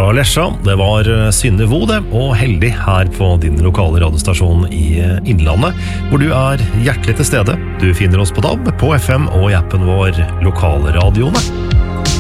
fra Lesja. Det var Synne Vo det, og heldig her på din lokale radiostasjon i Innlandet, hvor du hjertelig til stede. Du finner oss på DAB, på FM og i appen vår Lokalradioene.